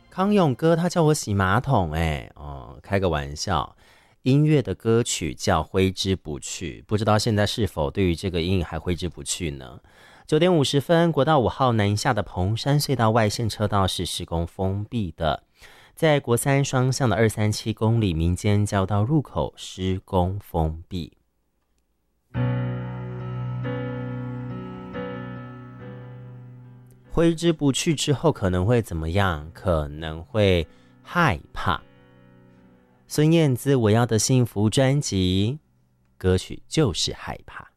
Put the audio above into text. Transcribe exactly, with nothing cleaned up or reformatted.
康永哥他叫我洗马桶，哎，哦，开个玩笑。音乐的歌曲叫挥之不去，不知道现在是否对于这个音还挥之不去呢？九点五十分，国道五号南下的彭山隧道外线车道是施工封闭的，在国三双向的二三七公里民间交道入口施工封闭。挥之不去之后可能会怎么样？可能会害怕。孙燕姿《我要的幸福》专辑歌曲就是害怕。